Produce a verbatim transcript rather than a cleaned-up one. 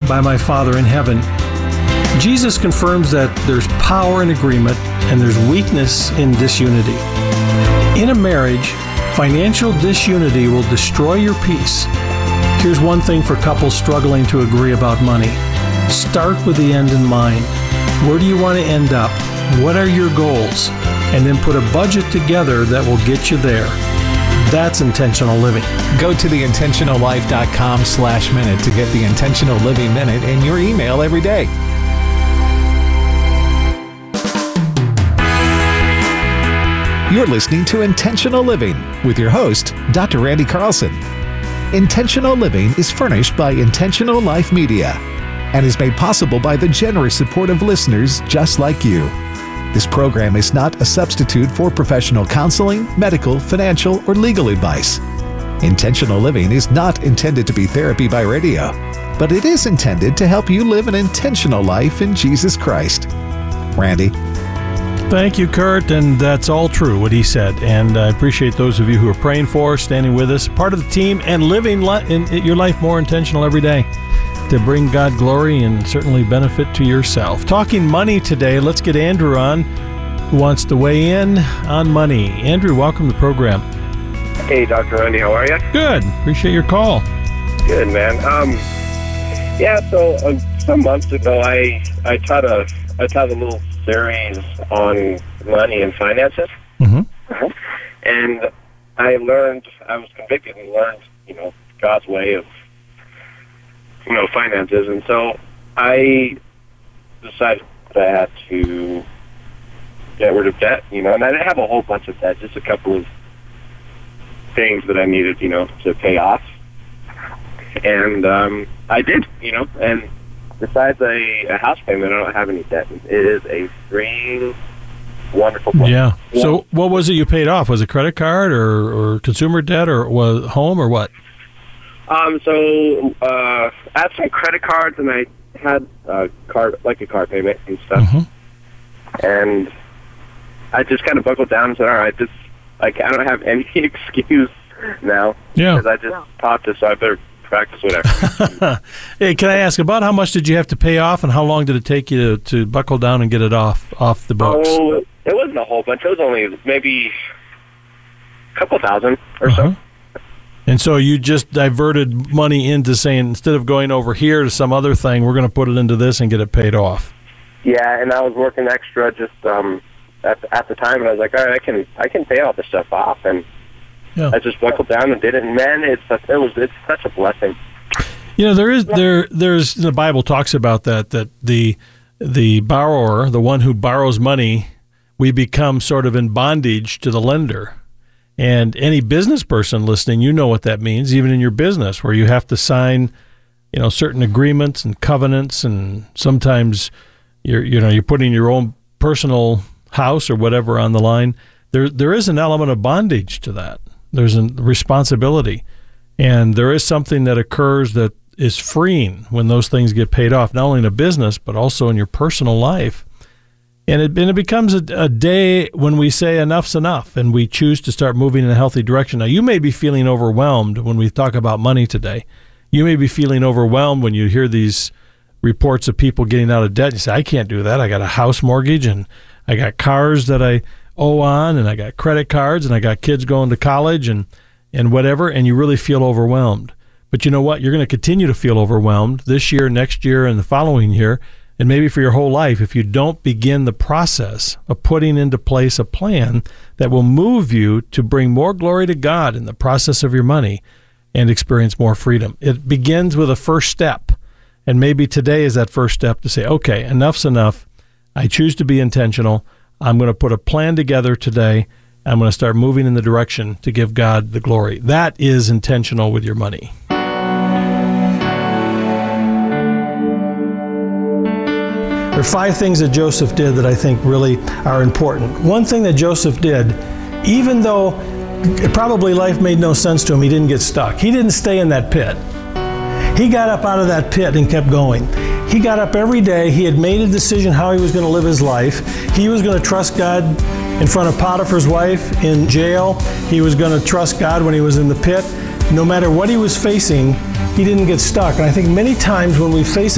by my Father in heaven. Jesus confirms that there's power in agreement and there's weakness in disunity. In a marriage, financial disunity will destroy your peace. Here's one thing for couples struggling to agree about money. Start with the end in mind. Where do you want to end up? What are your goals? And then put a budget together that will get you there. That's intentional living. Go to the intentional life dot com slash minute to get the Intentional Living Minute in your email every day. You're listening to Intentional Living with your host, Doctor Randy Carlson. Intentional Living is furnished by Intentional Life Media and is made possible by the generous support of listeners just like you. This program is not a substitute for professional counseling, medical, financial, or legal advice. Intentional Living is not intended to be therapy by radio, but it is intended to help you live an intentional life in Jesus Christ. Randy? Thank you, Kurt, and that's all true, what he said. And I appreciate those of you who are praying for us, standing with us, part of the team, and living li- in, in your life more intentional every day to bring God glory and certainly benefit to yourself. Talking money today, let's get Andrew on, who wants to weigh in on money. Andrew, welcome to the program. Hey, Doctor Randy, how are you? Good. Appreciate your call. Good, man. Um, yeah, so uh, some months ago, I I taught a I taught a little series on money and finances, Mm-hmm. uh-huh. and I learned, I was convicted and learned, you know, God's way of, you know, finances, and so I decided that I had to get rid of debt, you know, and I didn't have a whole bunch of debt, just a couple of things that I needed, you know, to pay off, and um, I did, you know, and besides a, a house payment, I don't have any debt. It is a free, wonderful place. Yeah. yeah. So what was it you paid off? Was it credit card or, or consumer debt or was home or what? Um. So uh, I had some credit cards and I had a card, like a car payment and stuff. Mm-hmm. And I just kind of buckled down and said, all right, this, like, I don't have any excuse now. Yeah. Because I just taught this, so I better practice whatever. Hey, can I ask, about how much did you have to pay off and how long did it take you to, to buckle down and get it off off the books? Oh, it wasn't a whole bunch. It was only maybe a couple thousand or uh-huh. so. And so you just diverted money into saying, instead of going over here to some other thing, we're going to put it into this and get it paid off. Yeah, and I was working extra just um, at, at the time, and I was like, all right, I can I can pay all this stuff off, and yeah. I just buckled down and did it, and man, it's it was it's such a blessing. You know, there is there there's the Bible talks about that that the the borrower, the one who borrows money, we become sort of in bondage to the lender. And any business person listening, you know what that means, even in your business, where you have to sign, you know, certain agreements and covenants, and sometimes you're you know you're putting your own personal house or whatever on the line. There there is an element of bondage to that. There's a responsibility, and there is something that occurs that is freeing when those things get paid off, not only in a business, but also in your personal life. And it, and it becomes a, a day when we say enough's enough, and we choose to start moving in a healthy direction. Now, you may be feeling overwhelmed when we talk about money today. You may be feeling overwhelmed when you hear these reports of people getting out of debt. You say, I can't do that. I got a house mortgage, and I got cars that I owe on, and I got credit cards, and I got kids going to college and, and whatever, and you really feel overwhelmed. But you know what? You're going to continue to feel overwhelmed this year, next year, and the following year, and maybe for your whole life, if you don't begin the process of putting into place a plan that will move you to bring more glory to God in the process of your money and experience more freedom. It begins with a first step, and maybe today is that first step to say, okay, enough's enough. I choose to be intentional. I'm going to put a plan together today. I'm going to start moving in the direction to give God the glory. That is intentional with your money. There are five things that Joseph did that I think really are important. One thing that Joseph did, even though probably life made no sense to him, he didn't get stuck. He didn't stay in that pit. He got up out of that pit and kept going. He got up every day. He had made a decision how he was going to live his life. He was going to trust God in front of Potiphar's wife in jail. He was going to trust God when he was in the pit. No matter what he was facing, he didn't get stuck. And I think many times when we face